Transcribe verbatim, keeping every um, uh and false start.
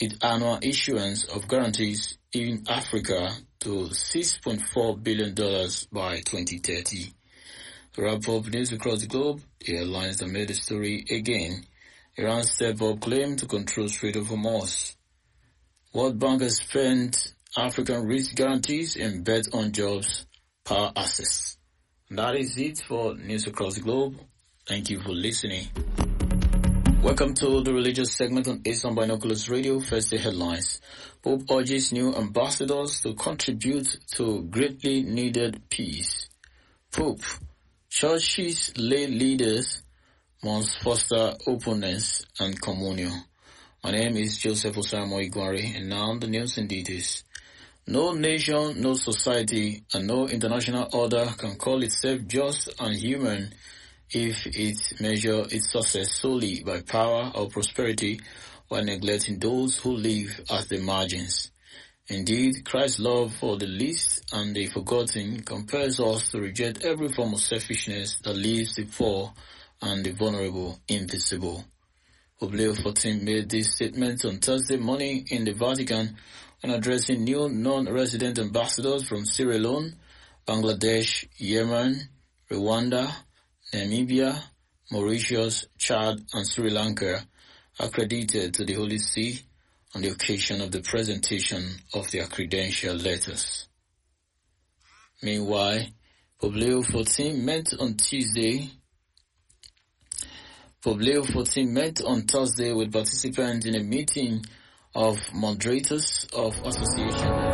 its annual issuance of guarantees in Africa to six point four billion dollars by twenty thirty. To wrap up news across the globe, the airlines that made the story again. Iran step up claim to control Strait of Hormuz. World Bank has spent African risk guarantees and bet on jobs, power access. And that is it for news across the globe. Thank you for listening. Welcome to the religious segment on Asian Binoculars Radio. First, the headlines. Pope urges new ambassadors to contribute to greatly needed peace. Pope, churches, lay leaders must foster openness and communion. My name is Joseph Osamo Igwari, and now the news in details. No nation, no society, and no international order can call itself just and human if it measures its success solely by power or prosperity while neglecting those who live at the margins. Indeed, Christ's love for the least and the forgotten compels us to reject every form of selfishness that leaves the poor and the vulnerable invisible. Pope Leo the fourteenth made this statement on Thursday morning in the Vatican when addressing new non-resident ambassadors from Sierra Leone, Bangladesh, Yemen, Rwanda, Namibia, Mauritius, Chad, and Sri Lanka, accredited to the Holy See on the occasion of the presentation of their credential letters. Meanwhile, Pope Leo the fourteenth met on Tuesday Pope Leo the fourteenth met on Thursday with participants in a meeting of moderators of association